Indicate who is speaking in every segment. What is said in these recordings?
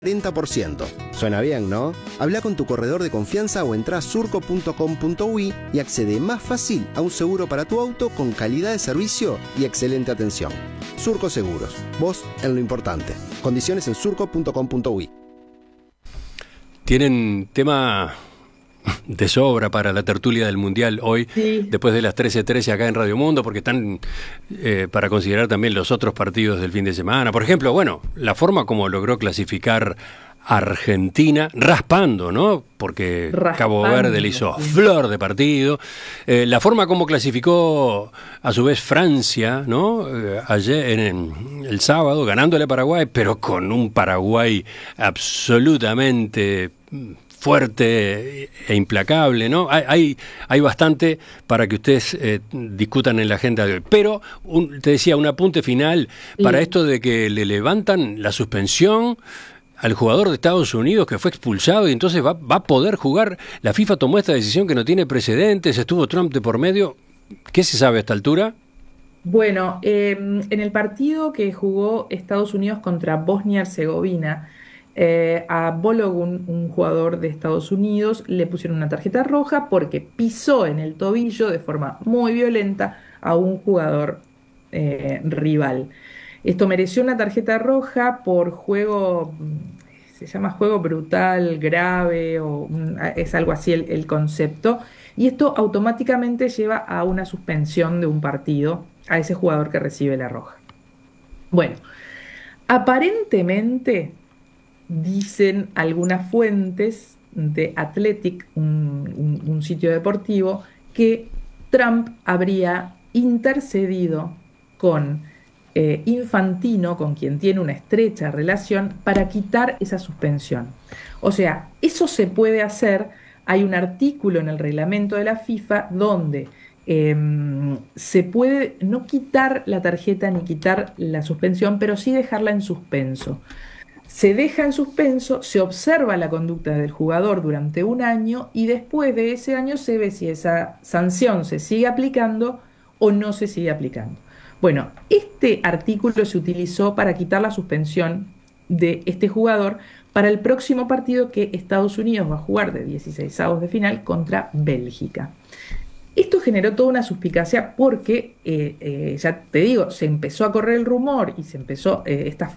Speaker 1: 40%. Suena bien, ¿no? Habla con tu corredor de confianza o entra a surco.com.uy y accede más fácil a un seguro para tu auto con calidad de servicio y excelente atención. Surco Seguros, vos en lo importante. Condiciones en surco.com.uy.
Speaker 2: Tienen tema de sobra para la tertulia del Mundial hoy, sí, después de las 13:13 acá en Radio Mundo, porque están para considerar también los otros partidos del fin de semana. Por ejemplo, bueno, la forma como logró clasificar Argentina, raspando, ¿no? Porque Cabo Verde le hizo flor de partido. La forma como clasificó a su vez Francia, ¿no? Ayer, el sábado, ganándole a Paraguay, pero con un Paraguay absolutamente fuerte e implacable, ¿no? Hay bastante para que ustedes discutan en la agenda de hoy. Pero, te decía, un apunte final para esto de que le levantan la suspensión al jugador de Estados Unidos que fue expulsado y entonces va a poder jugar. La FIFA tomó esta decisión que no tiene precedentes, estuvo Trump de por medio. ¿Qué se sabe a esta altura?
Speaker 3: Bueno, en el partido que jugó Estados Unidos contra Bosnia-Herzegovina, a Balogun, un jugador de Estados Unidos, le pusieron una tarjeta roja porque pisó en el tobillo de forma muy violenta a un jugador rival. Esto mereció una tarjeta roja por juego, se llama juego brutal, grave, o es algo así el concepto, y esto automáticamente lleva a una suspensión de un partido a ese jugador que recibe la roja. Bueno, aparentemente dicen algunas fuentes de Athletic, un sitio deportivo, que Trump habría intercedido con Infantino, con quien tiene una estrecha relación, para quitar esa suspensión. O sea, eso se puede hacer. Hay un artículo en el reglamento de la FIFA donde se puede no quitar la tarjeta ni quitar la suspensión, pero sí dejarla en suspenso. Se deja en suspenso, se observa la conducta del jugador durante un año y después de ese año se ve si esa sanción se sigue aplicando o no se sigue aplicando. Bueno, este artículo se utilizó para quitar la suspensión de este jugador para el próximo partido que Estados Unidos va a jugar de 16avos de final contra Bélgica. Esto generó toda una suspicacia porque, ya te digo, se empezó a correr el rumor y se empezó, esta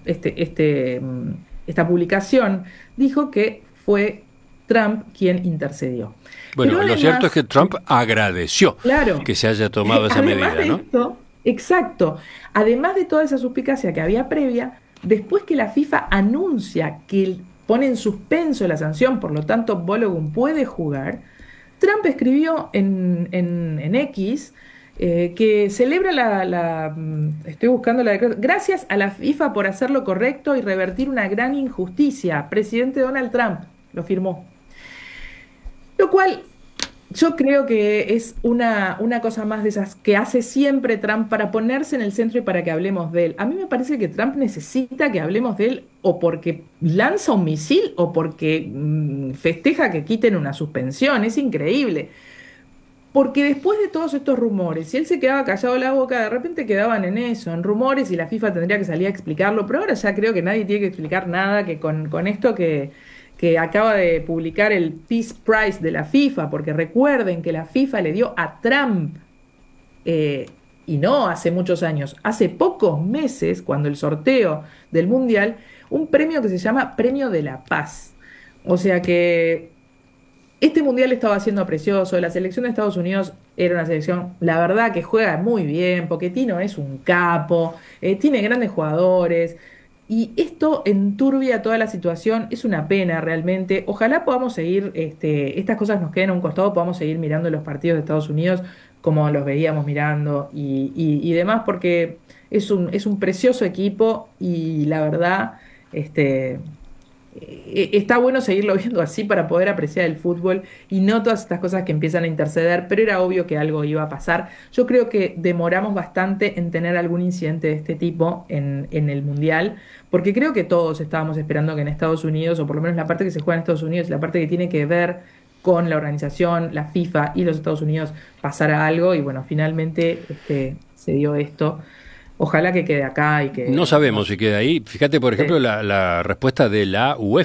Speaker 3: publicación dijo que fue Trump quien intercedió.
Speaker 2: Bueno, además, lo cierto es que Trump agradeció que se haya tomado esa medida, ¿no?
Speaker 3: Esto, exacto. Además de toda esa suspicacia que había previa, después que la FIFA anuncia que pone en suspenso la sanción, por lo tanto Balogun puede jugar, Trump escribió en X que celebra estoy buscando la declaración, gracias a la FIFA por hacer lo correcto y revertir una gran injusticia. Presidente Donald Trump lo firmó. Lo cual yo creo que es una cosa más de esas que hace siempre Trump para ponerse en el centro y para que hablemos de él. A mí me parece que Trump necesita que hablemos de él o porque lanza un misil o porque festeja que quiten una suspensión. Es increíble. Porque después de todos estos rumores, si él se quedaba callado la boca, de repente quedaban en eso, en rumores, y la FIFA tendría que salir a explicarlo. Pero ahora ya creo que nadie tiene que explicar nada, que con esto que acaba de publicar el Peace Prize de la FIFA, porque recuerden que la FIFA le dio a Trump, y no hace muchos años, hace pocos meses, cuando el sorteo del Mundial, un premio que se llama Premio de la Paz. O sea que este Mundial estaba siendo precioso, la selección de Estados Unidos era una selección, la verdad, que juega muy bien, Pochettino es un capo, tiene grandes jugadores. Y esto enturbia toda la situación, es una pena realmente. Ojalá podamos seguir, estas cosas nos queden a un costado, podamos seguir mirando los partidos de Estados Unidos como los veíamos mirando y demás, porque es un precioso equipo y la verdad, está bueno seguirlo viendo así para poder apreciar el fútbol y no todas estas cosas que empiezan a interceder, pero era obvio que algo iba a pasar. Yo creo que demoramos bastante en tener algún incidente de este tipo en el Mundial, porque creo que todos estábamos esperando que en Estados Unidos, o por lo menos la parte que se juega en Estados Unidos, la parte que tiene que ver con la organización, la FIFA y los Estados Unidos, pasara algo, y bueno, finalmente se dio esto. Ojalá que quede acá y que...
Speaker 2: No sabemos si queda ahí. Fíjate, por ejemplo, la respuesta de la UEFA.